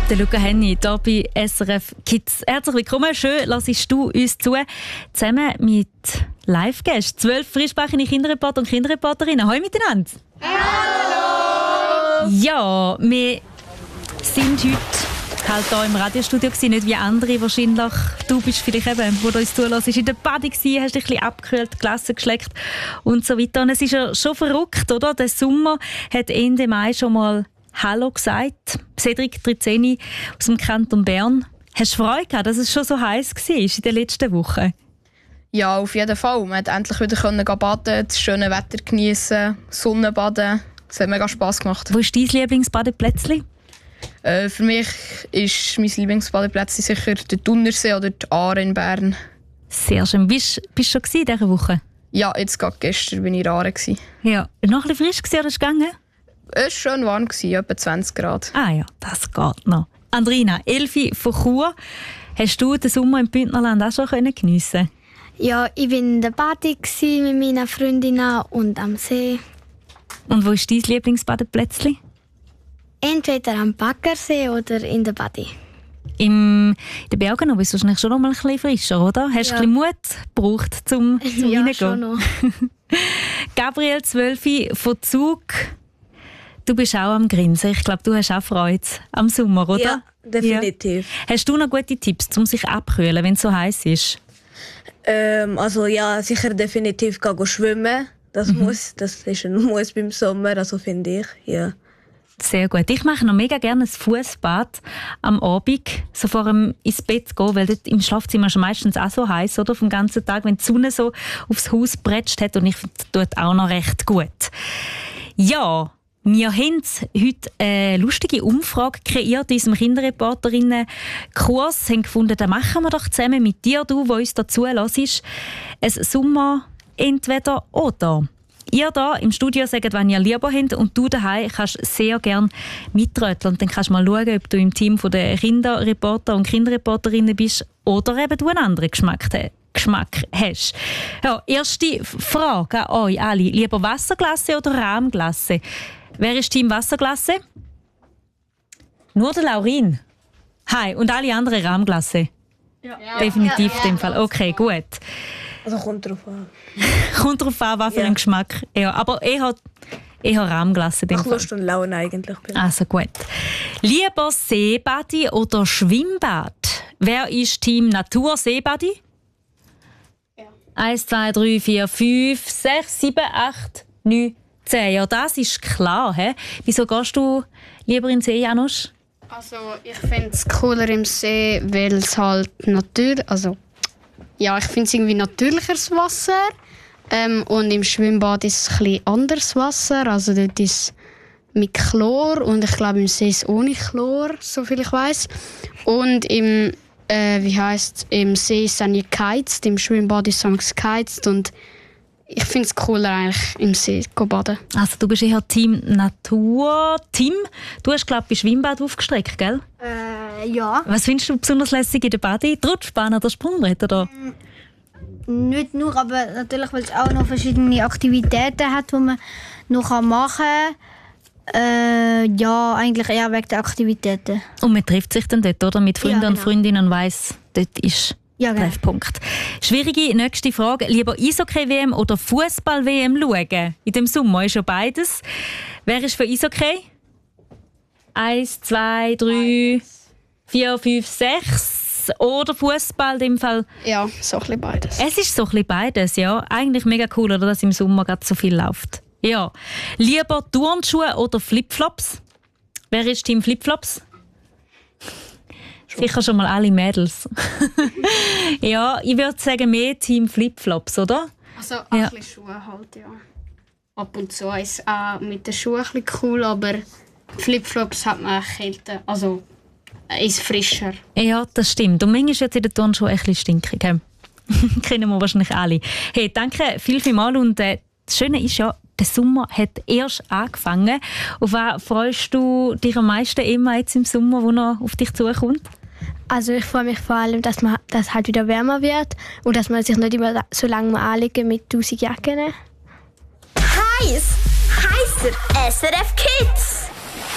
Der Luca Henny hier bei SRF Kids. Herzlich willkommen, schön lassest du uns zu. Zusammen mit Live-Gästen, 12 frischsprechende Kinderreporter und Kinderreporterinnen. Hallo miteinander. Hallo! Ja, wir sind heute halt hier im Radiostudio gewesen, nicht wie andere wahrscheinlich. Du bist vielleicht eben, wo du uns zulässt, in der Bade gewesen, hast dich ein bisschen abgekühlt, Gläser geschleckt und so weiter. Und es ist ja schon verrückt, oder? Der Sommer hat Ende Mai schon mal Hallo gesagt. Cedric Trizeni aus dem Kanton Bern. Hast du Freude gehabt, dass es schon so heiß war in den letzten Wochen? Ja, auf jeden Fall. Man konnte endlich wieder baden, das schöne Wetter genießen, Sonnenbaden. Es hat mega Spass gemacht. Wo ist dein Lieblingsbadeplätzchen? Für mich ist mein Lieblingsbadeplätzchen sicher der Thunersee oder die Aare in Bern. Sehr schön. Bist du schon in dieser Woche? Ja, jetzt gerade gestern war ich in Aare. Ja. Noch ein bisschen frisch gewesen, oder ist es gegangen? Es war schön warm, etwa 20 Grad. Ah ja, das geht noch. Andrina, Elfi von Chur. Hast du den Sommer im Bündnerland auch schon geniessen? Ja, ich war in der Bade mit meinen Freundinnen und am See. Und wo ist dein Lieblingsbadeplätzchen? Entweder am Baggersee oder in der Bade. In den Bergen bist du wahrscheinlich schon noch mal ein bisschen frischer, oder? Hast du ein bisschen Mut gebraucht, zum ja, reingehen? Schon noch. Gabriel Zwölfi von Zug. Du bist auch am Grinsen. Ich glaube, du hast auch Freude am Sommer, oder? Ja, definitiv. Ja. Hast du noch gute Tipps, um sich abkühlen, wenn es so heiß ist? Also ja, sicher definitiv gehen schwimmen. Das ist ein Muss beim Sommer, also finde ich. Ja. Sehr gut. Ich mache noch mega gerne ein Fußbad am Abend, so vor dem ins Bett gehen, weil dort im Schlafzimmer ist meistens auch so heiß, oder? Vom ganzen Tag, wenn die Sonne so aufs Haus bretscht hat. Und ich finde, das tut auch noch recht gut. Ja, wir haben heute eine lustige Umfrage kreiert in unserem Kinderreporterinnen-Kurs. Wir haben gefunden, das machen wir doch zusammen mit dir, du, der uns dazu hörst. Ein Sommer entweder oder. Ihr da im Studio sagt, wenn ihr lieber habt, und du daheim kannst sehr gerne mitröteln. Und dann kannst du mal schauen, ob du im Team der Kinderreporter und Kinderreporterinnen bist oder eben du einen anderen Geschmack hast. Ja, erste Frage an euch alle. Lieber Wasserglasse oder Rahmglasse? Wer ist Team Wasserglasse? Nur der Laurin. Hi, und alle anderen Rahmglasse? Ja. Definitiv in dem Fall. Okay, gut. Also kommt drauf an. Kommt drauf an, was für einen Geschmack. Ja, aber eher Rahmglasse. Nach Lust und Laune eigentlich. Also gut. Lieber Seebadi oder Schwimmbad? Wer ist Team Natur Seebadi? Ja. 1, 2, 3, 4, 5, 6, 7, 8, 9, 10. Ja, das ist klar. He? Wieso gehst du lieber in den See, Janusz? Also ich finde es cooler im See, weil es halt natürlich, ich finde es irgendwie natürlicheres Wasser. Und im Schwimmbad ist es ein bisschen anderes Wasser. Also dort ist es mit Chlor und ich glaube im See ist es ohne Chlor, soviel ich weiss. Und im See ist es auch nicht geheizt, im Schwimmbad ist es geheizt. Und ich finde es cooler eigentlich im See zu baden. Also du bist eher Team Natur. Tim, du hast glaube ich bei Schwimmbad aufgestreckt, gell? Ja. Was findest du besonders lässig in der Bade? Die Rutschbahn oder Sprungbrett, oder? Nicht nur, aber natürlich, weil es auch noch verschiedene Aktivitäten hat, die man noch machen kann. Ja, eigentlich eher wegen der Aktivitäten. Und man trifft sich dann dort, oder? Mit Freunden und Freundinnen und weiss, dort ist der Treffpunkt. Schwierige nächste Frage. Lieber Eishockey-WM oder Fußball-WM schauen? In dem Sommer ist ja beides. Wer ist für Eishockey? 1, 2, 3, 4, 5, 6. Oder Fußball in dem Fall? Ja, so ein bisschen beides. Es ist so ein bisschen beides, ja. Eigentlich mega cool, oder, dass im Sommer gerade so viel läuft. Ja. Lieber Turnschuhe oder Flipflops? Wer ist Team Flipflops? Sicher schon mal alle Mädels. Ja, ich würde sagen, mehr Team Flipflops, oder? Also ein bisschen Schuhe halt, ja. Ab und zu ist auch mit den Schuhen ein bisschen cool, aber Flipflops hat man kälter, also ist frischer. Ja, das stimmt. Und manchmal ist jetzt in der Turnschuhe ein bisschen stinkig. Kennen wir wahrscheinlich alle. Hey, danke vielmals. Und das Schöne ist ja, der Sommer hat erst angefangen. Auf was freust du dich am meisten immer jetzt im Sommer, wo noch auf dich zukommt? Also ich freue mich vor allem, dass es halt wieder wärmer wird und dass man sich nicht immer so lange anlegen mit 1000 Jacken. Heißer SRF Kids!